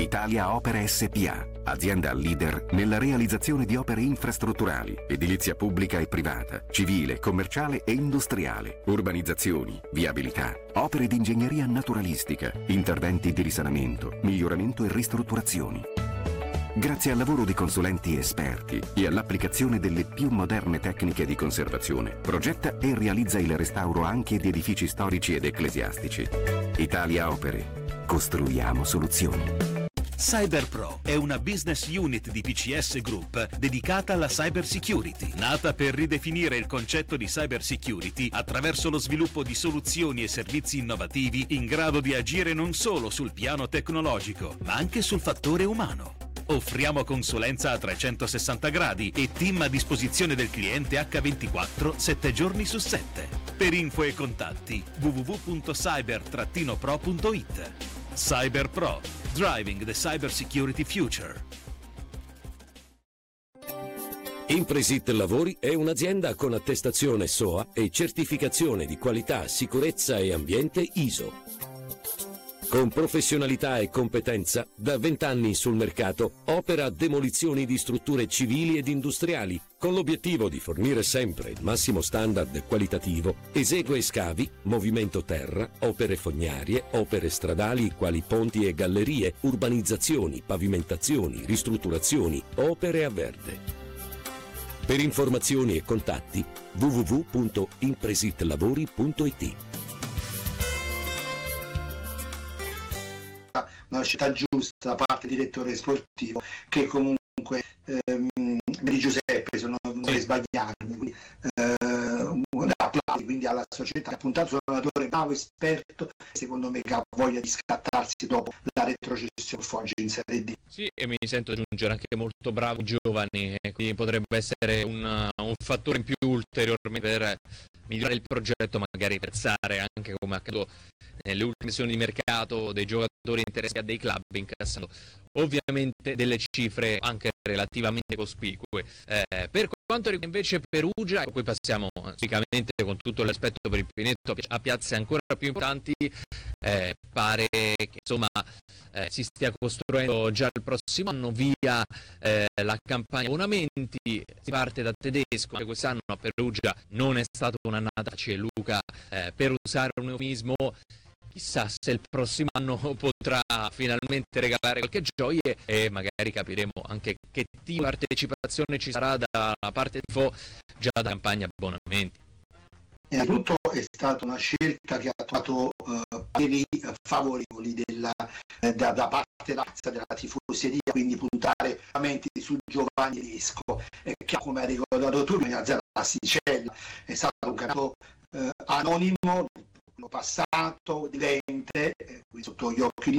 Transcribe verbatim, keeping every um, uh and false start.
Italia Opere S P A, azienda leader nella realizzazione di opere infrastrutturali, edilizia pubblica e privata, civile, commerciale e industriale, urbanizzazioni, viabilità, opere di ingegneria naturalistica, interventi di risanamento, miglioramento e ristrutturazioni. Grazie al lavoro di consulenti esperti e all'applicazione delle più moderne tecniche di conservazione, progetta e realizza il restauro anche di edifici storici ed ecclesiastici. Italia Opere. Costruiamo soluzioni. CyberPro è una business unit di P C S Group dedicata alla cyber security, nata per ridefinire il concetto di cyber security attraverso lo sviluppo di soluzioni e servizi innovativi in grado di agire non solo sul piano tecnologico, ma anche sul fattore umano. Offriamo consulenza a trecentosessanta gradi e team a disposizione del cliente acca ventiquattro, sette giorni su sette. Per info e contatti w w w punto cyber pro punto it. CyberPro, driving the cyber security future. Impresit Lavori è un'azienda con attestazione S O A e certificazione di qualità, sicurezza e ambiente I S O. Con professionalità e competenza, da vent'anni sul mercato, opera demolizioni di strutture civili ed industriali, con l'obiettivo di fornire sempre il massimo standard qualitativo, esegue scavi, movimento terra, opere fognarie, opere stradali quali ponti e gallerie, urbanizzazioni, pavimentazioni, ristrutturazioni, opere a verde. Per informazioni e contatti w w w punto impresitlavori punto it. Una scelta giusta da parte del direttore sportivo, che comunque ehm, di Giuseppe, se non vorrei sbagliarmi, quindi, eh, applausi quindi alla società, appuntato un allenatore bravo, esperto, secondo me che ha voglia di scattarsi dopo la retrocessione Foggia in Serie D. Sì, e mi sento aggiungere anche molto bravo giovani, quindi potrebbe essere un, un fattore in più ulteriormente per migliorare il progetto, magari pensare anche come accaduto nelle ultime sessioni di mercato dei giocatori interessati a dei club, incassando ovviamente delle cifre anche relativamente cospicue. Eh, per quanto riguarda invece Perugia, qui passiamo sicuramente con tutto il rispetto per il Pinetto a piazze ancora più importanti. Eh, pare che insomma eh, si stia costruendo già il prossimo anno via eh, la campagna abbonamenti. Si parte da Tedesco, che quest'anno a Perugia non è stata un'annata facile, Luca, eh, per usare un eufemismo. Chissà se il prossimo anno potrà finalmente regalare qualche gioia e magari capiremo anche che tipo di partecipazione ci sarà da parte di F O già da campagna abbonamenti. Innanzitutto è stata una scelta che ha trovato eh, pareri favorevoli della, eh, da, da parte della, della tifoseria, quindi puntare veramente su Giovanni Tedesco, eh, che come ha ricordato tu, in azienda Sicella è stato un campionato eh, anonimo, passato, vivente, eh, sotto gli occhi di